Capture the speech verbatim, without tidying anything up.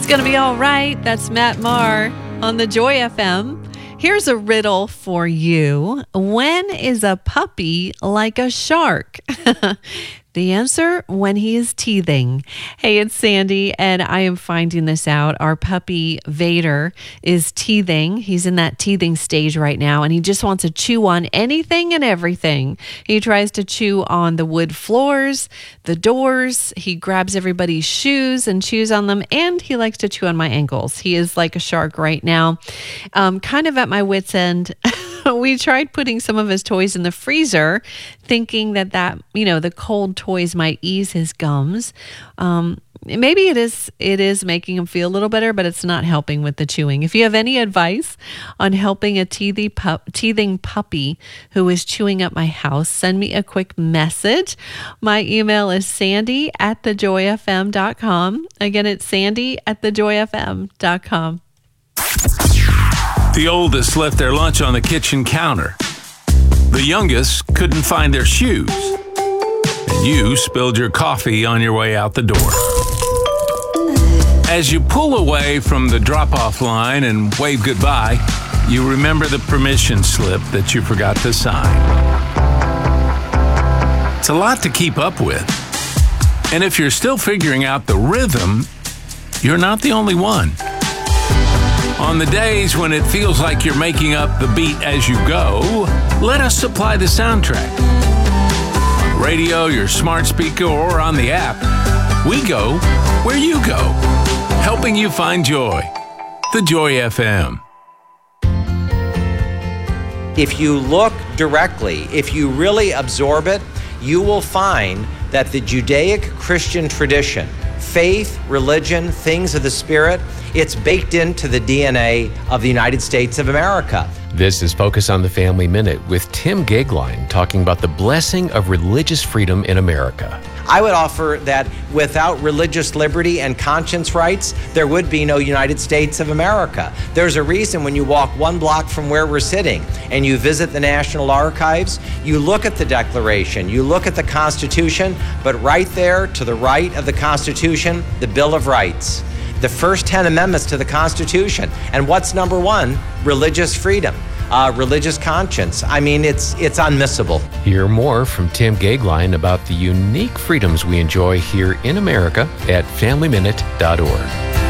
It's going to be all right. That's Matt Maher on the Joy F M. Here's a riddle for you. When is a puppy like a shark? The answer, when he is teething. Hey, it's Sandy, and I am finding this out. Our puppy, Vader, is teething. He's in that teething stage right now, and he just wants to chew on anything and everything. He tries to chew on the wood floors, the doors. He grabs everybody's shoes and chews on them, and he likes to chew on my ankles. He is like a shark right now. Um, kind of at my wit's end. We tried putting some of his toys in the freezer, thinking that that, you know, the cold toys might ease his gums. Um, maybe it is it is making him feel a little better, but it's not helping with the chewing. If you have any advice on helping a teething, pup, teething puppy who is chewing up my house, send me a quick message. My email is sandy at the joy f m dot com. Again, it's sandy at the joy f m dot com. The oldest left their lunch on the kitchen counter. The youngest couldn't find their shoes. And you spilled your coffee on your way out the door. As you pull away from the drop-off line and wave goodbye, you remember the permission slip that you forgot to sign. It's a lot to keep up with. And if you're still figuring out the rhythm, you're not the only one. On the days when it feels like you're making up the beat as you go, let us supply the soundtrack. On radio, your smart speaker, or on the app, we go where you go, helping you find joy. The Joy F M. If you look directly, if you really absorb it, you will find that the Judaic Christian tradition, faith, religion, things of the Spirit, it's baked into the D N A of the United States of America. This is Focus on the Family Minute with Tim Gagline talking about the blessing of religious freedom in America. I would offer that without religious liberty and conscience rights, there would be no United States of America. There's a reason when you walk one block from where we're sitting and you visit the National Archives, you look at the Declaration, you look at the Constitution, but right there to the right of the Constitution, the Bill of Rights. The first ten amendments to the Constitution. And what's number one? Religious freedom, uh, religious conscience. I mean, it's it's unmissable. Hear more from Tim Gagline about the unique freedoms we enjoy here in America at family minute dot org.